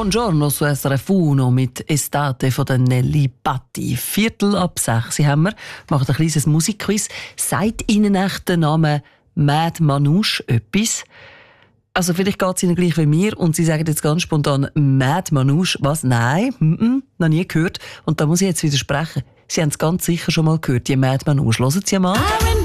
Buongiorno su SRF Uno mit Estate von der Nelly Patti. 5:45 haben wir, machen ein kleines Musikquiz. Sagt Ihnen echt der Name Mad Manouche etwas? Also vielleicht geht es Ihnen gleich wie mir und Sie sagen jetzt ganz spontan Mad Manouche. Was? Nein, noch nie gehört. Und da muss ich jetzt widersprechen. Sie haben es ganz sicher schon mal gehört, die Mad Manouche. Hören Sie mal.